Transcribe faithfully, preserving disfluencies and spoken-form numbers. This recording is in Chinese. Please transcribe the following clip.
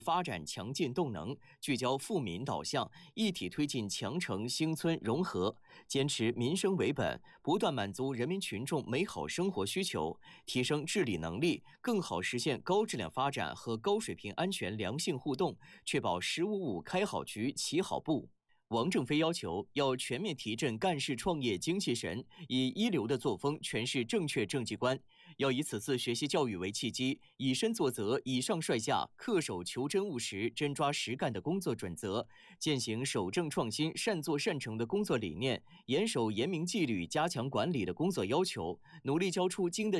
发展强劲动能，聚焦富民导向，一体推进强城兴村融合，坚持民生为本，不断满足人民群众美好生活需求，提升治理能力，更好实现高质量发展和高水平安全良性互动，确保“十五五”开好局、起好步。王正飞要求要全面提振干事创业精气神，以一流的作风诠释正确政绩观。要以此次学习教育为契机，以身作则，以上率下，恪守求真务实、真抓实干的工作准则，践行守正创新、善作善成的工作理念，严守严明纪律、加强管理的工作要求，努力交出经得